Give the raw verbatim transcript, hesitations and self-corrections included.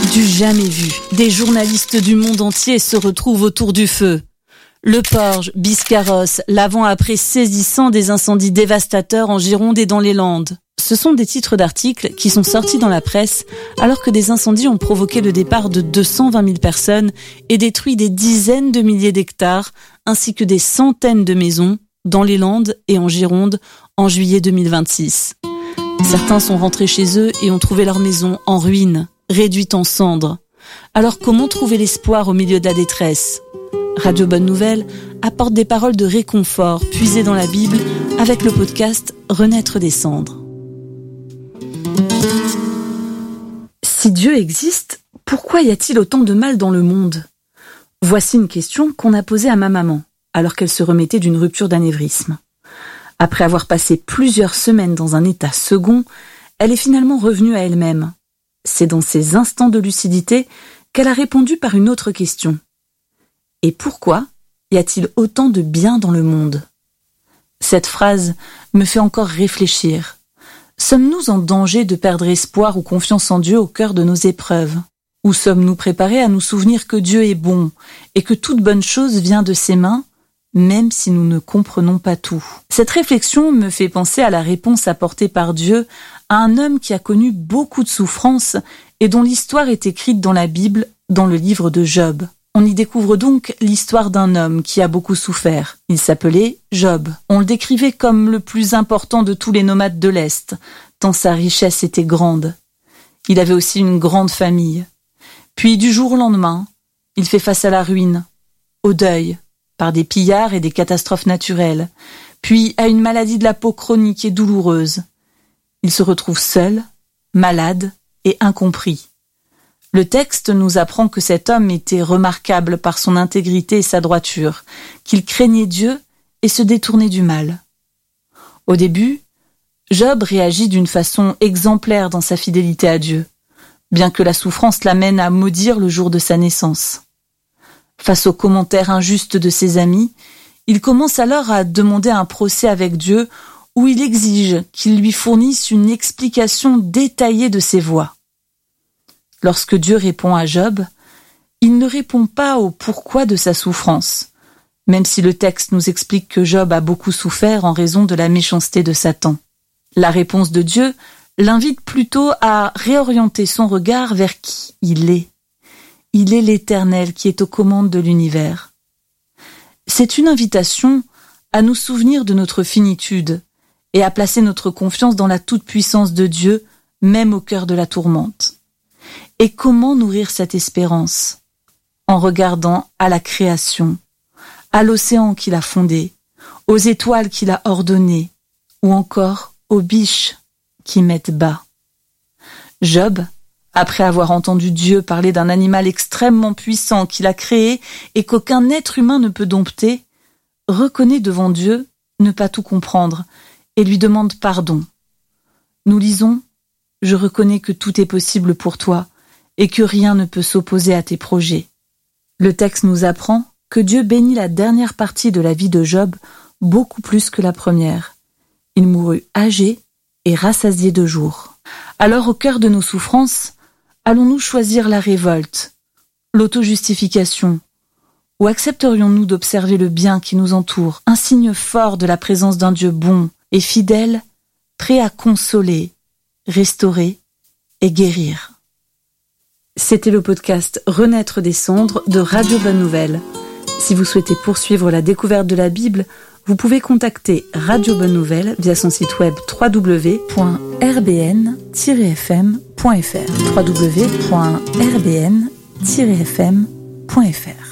Du jamais vu, des journalistes du monde entier se retrouvent autour du feu. Le Porge, Biscarrosse, l'avant-après saisissant des incendies dévastateurs en Gironde et dans les Landes. Ce sont des titres d'articles qui sont sortis dans la presse alors que des incendies ont provoqué le départ de deux cent vingt mille personnes et détruit des dizaines de milliers d'hectares ainsi que des centaines de maisons dans les Landes et en Gironde en juillet deux mille vingt-six. Certains sont rentrés chez eux et ont trouvé leur maison en ruine, réduite en cendres. Alors comment trouver l'espoir au milieu de la détresse ? Radio Bonne Nouvelle apporte des paroles de réconfort puisées dans la Bible avec le podcast Renaître des cendres. Si Dieu existe, pourquoi y a-t-il autant de mal dans le monde ? Voici une question qu'on a posée à ma maman, alors qu'elle se remettait d'une rupture d'anévrisme. Après avoir passé plusieurs semaines dans un état second, elle est finalement revenue à elle-même. C'est dans ces instants de lucidité qu'elle a répondu par une autre question. Et pourquoi y a-t-il autant de bien dans le monde ? Cette phrase me fait encore réfléchir. Sommes-nous en danger de perdre espoir ou confiance en Dieu au cœur de nos épreuves ? Ou sommes-nous préparés à nous souvenir que Dieu est bon et que toute bonne chose vient de ses mains, même si nous ne comprenons pas tout ? Cette réflexion me fait penser à la réponse apportée par Dieu à un homme qui a connu beaucoup de souffrances et dont l'histoire est écrite dans la Bible, dans le livre de Job. On y découvre donc l'histoire d'un homme qui a beaucoup souffert. Il s'appelait Job. On le décrivait comme le plus important de tous les nomades de l'Est, tant sa richesse était grande. Il avait aussi une grande famille. Puis du jour au lendemain, il fait face à la ruine, au deuil, par des pillards et des catastrophes naturelles, puis à une maladie de la peau chronique et douloureuse. Il se retrouve seul, malade et incompris. Le texte nous apprend que cet homme était remarquable par son intégrité et sa droiture, qu'il craignait Dieu et se détournait du mal. Au début, Job réagit d'une façon exemplaire dans sa fidélité à Dieu, bien que la souffrance l'amène à maudire le jour de sa naissance. Face aux commentaires injustes de ses amis, il commence alors à demander un procès avec Dieu où il exige qu'il lui fournisse une explication détaillée de ses voies. Lorsque Dieu répond à Job, il ne répond pas au pourquoi de sa souffrance, même si le texte nous explique que Job a beaucoup souffert en raison de la méchanceté de Satan. La réponse de Dieu l'invite plutôt à réorienter son regard vers qui il est. Il est l'Éternel qui est aux commandes de l'univers. C'est une invitation à nous souvenir de notre finitude et à placer notre confiance dans la toute-puissance de Dieu, même au cœur de la tourmente. Et comment nourrir cette espérance ? En regardant à la création, à l'océan qu'il a fondé, aux étoiles qu'il a ordonnées, ou encore aux biches qui mettent bas. Job, après avoir entendu Dieu parler d'un animal extrêmement puissant qu'il a créé et qu'aucun être humain ne peut dompter, reconnaît devant Dieu ne pas tout comprendre et lui demande pardon. Nous lisons « Je reconnais que tout est possible pour toi et que rien ne peut s'opposer à tes projets. » Le texte nous apprend que Dieu bénit la dernière partie de la vie de Job beaucoup plus que la première. Il mourut âgé et rassasié de jours. Alors, au cœur de nos souffrances, allons-nous choisir la révolte, l'auto-justification, ou accepterions-nous d'observer le bien qui nous entoure, un signe fort de la présence d'un Dieu bon et fidèle, prêt à consoler, restaurer et guérir. C'était le podcast Renaître des cendres de Radio Bonne Nouvelle. Si vous souhaitez poursuivre la découverte de la Bible, vous pouvez contacter Radio Bonne Nouvelle via son site web w w w point r b n tiret f m point f r w w w point r b n tiret f m point f r.